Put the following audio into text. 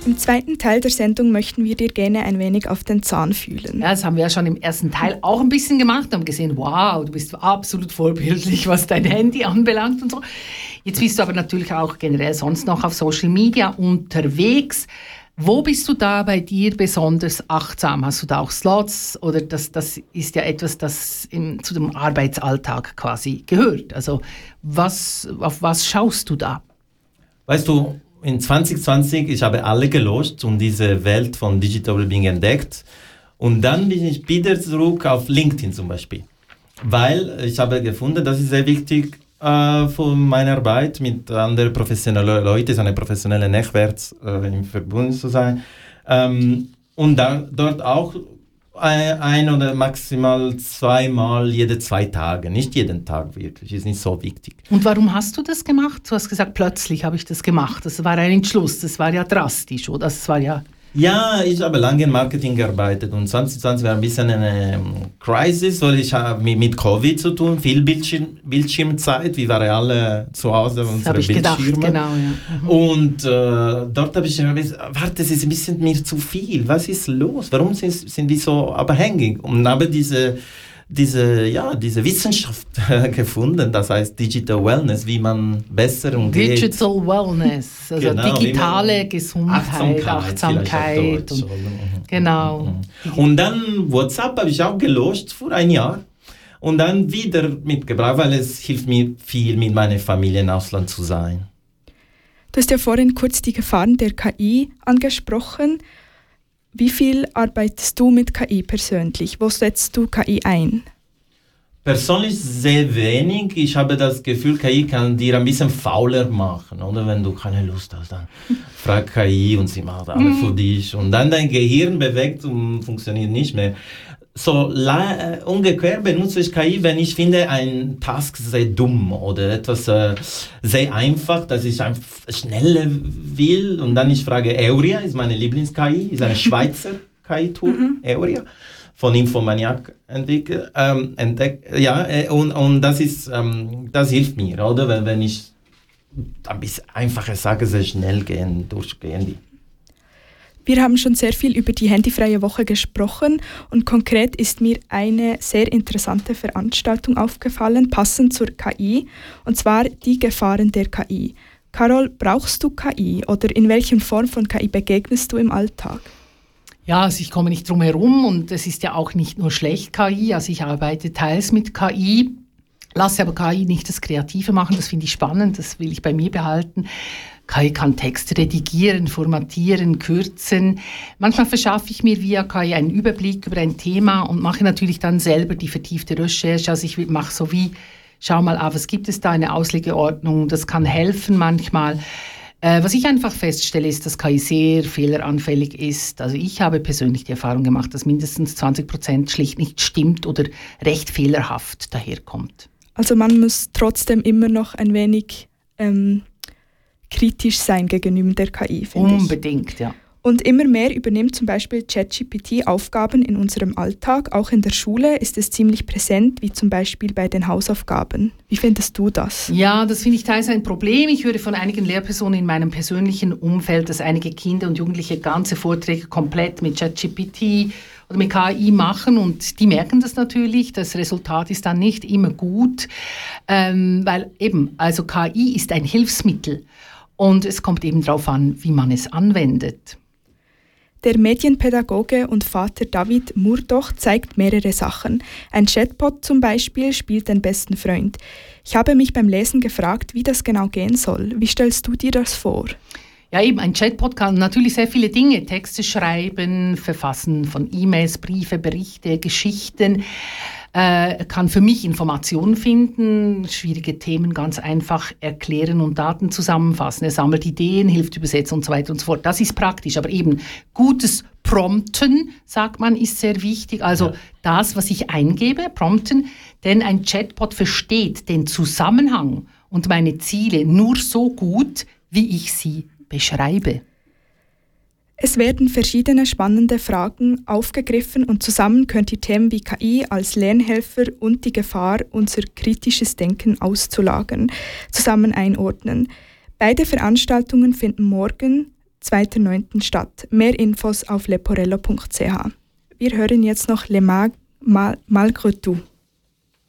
Im zweiten Teil der Sendung möchten wir dir gerne ein wenig auf den Zahn fühlen. Ja, das haben wir ja schon im ersten Teil auch ein bisschen gemacht. Wir haben gesehen, wow, du bist absolut vorbildlich, was dein Handy anbelangt und so. Jetzt bist du aber natürlich auch generell sonst noch auf Social Media unterwegs. Wo bist du da bei dir besonders achtsam? Hast du da auch Slots oder das ist ja etwas, das zu dem Arbeitsalltag quasi gehört? Also auf was schaust du da? Weißt du, in 2020, ich habe alle gelöscht und diese Welt von Digital Wellbeing entdeckt. Und dann bin ich wieder zurück auf LinkedIn zum Beispiel. Weil ich habe gefunden, das ist sehr wichtig für meine Arbeit mit anderen professionellen Leuten, so eine professionelle Netzwerk im Verbund zu sein. Und dann dort auch ein oder maximal zweimal jede 2 Tage, nicht jeden Tag wirklich, ist nicht so wichtig. Und warum hast du das gemacht? Du hast gesagt, plötzlich habe ich das gemacht. Das war ein Entschluss, das war ja drastisch, oder? Das war ja... Ja, ich habe lange im Marketing gearbeitet und 2020 war ein bisschen eine Crisis, weil ich habe mit Covid zu tun, viel Bildschirmzeit, wir waren alle zu Hause auf unsere Bildschirme. Gedacht, genau, ja. Und dort habe ich gesagt, warte, es ist ein bisschen mir zu viel, was ist los, warum sind wir so abhängig? Und habe diese Wissenschaft gefunden, das heißt Digital Wellness, wie man besser umgeht. Digital Wellness, also genau, digitale Gesundheit, Achtsamkeit. Genau. Und dann WhatsApp habe ich auch gelöscht vor 1 Jahr und dann wieder mitgebracht, weil es hilft mir viel, mit meiner Familie im Ausland zu sein. Du hast ja vorhin kurz die Gefahren der KI angesprochen. Wie viel arbeitest du mit KI persönlich? Wo setzt du KI ein? Persönlich sehr wenig. Ich habe das Gefühl, KI kann dir ein bisschen fauler machen. Oder wenn du keine Lust hast, dann frag KI und sie macht alles für dich. Und dann dein Gehirn bewegt und funktioniert nicht mehr. So umgekehrt benutze ich KI, wenn ich finde, ein Task sehr dumm oder etwas sehr einfach, dass ich einfach schneller will. Und dann ich frage Euria, ist meine Lieblings-KI, ist eine Schweizer KI-Tool, Euria, von Infomaniac entwickelt. Und das hilft mir, oder? Wenn ich ein bisschen einfacher sage, sehr schnell durchgehen die. Wir haben schon sehr viel über die handyfreie Woche gesprochen und konkret ist mir eine sehr interessante Veranstaltung aufgefallen, passend zur KI, und zwar die Gefahren der KI. Carol, brauchst du KI oder in welcher Form von KI begegnest du im Alltag? Ja, also ich komme nicht drum herum und es ist ja auch nicht nur schlecht KI, also ich arbeite teils mit KI, lasse aber KI nicht das Kreative machen, das finde ich spannend, das will ich bei mir behalten. KI kann Texte redigieren, formatieren, kürzen. Manchmal verschaffe ich mir via KI einen Überblick über ein Thema und mache natürlich dann selber die vertiefte Recherche. Also ich mache so wie, schau mal, was gibt es da, eine Auslegeordnung, das kann helfen manchmal. Was ich einfach feststelle, ist, dass KI sehr fehleranfällig ist. Also ich habe persönlich die Erfahrung gemacht, dass mindestens 20% schlicht nicht stimmt oder recht fehlerhaft daherkommt. Also man muss trotzdem immer noch ein wenig kritisch sein gegenüber der KI, finde ich. Unbedingt, ja. Und immer mehr übernimmt zum Beispiel ChatGPT Aufgaben in unserem Alltag. Auch in der Schule ist es ziemlich präsent, wie zum Beispiel bei den Hausaufgaben. Wie findest du das? Ja, das finde ich teils ein Problem. Ich höre von einigen Lehrpersonen in meinem persönlichen Umfeld, dass einige Kinder und Jugendliche ganze Vorträge komplett mit ChatGPT oder mit KI machen und die merken das natürlich. Das Resultat ist dann nicht immer gut, weil eben, also KI ist ein Hilfsmittel. Und es kommt eben darauf an, wie man es anwendet. Der Medienpädagoge und Vater David Murdoch zeigt mehrere Sachen. Ein Chatbot zum Beispiel spielt den besten Freund. Ich habe mich beim Lesen gefragt, wie das genau gehen soll. Wie stellst du dir das vor? Ja, eben, ein Chatbot kann natürlich sehr viele Dinge, Texte schreiben, Verfassen von E-Mails, Briefe, Berichte, Geschichten, kann für mich Informationen finden, schwierige Themen ganz einfach erklären und Daten zusammenfassen. Er sammelt Ideen, hilft übersetzen und so weiter und so fort. Das ist praktisch, aber eben gutes Prompten, sagt man, ist sehr wichtig. Also das, was ich eingebe, prompten, denn ein Chatbot versteht den Zusammenhang und meine Ziele nur so gut, wie ich sie beschreibe. Es werden verschiedene spannende Fragen aufgegriffen und zusammen könnt ihr Themen wie KI als Lernhelfer und die Gefahr, unser kritisches Denken auszulagern, zusammen einordnen. Beide Veranstaltungen finden morgen 2.9. statt. Mehr Infos auf leporello.ch. Wir hören jetzt noch Le Malgré tout.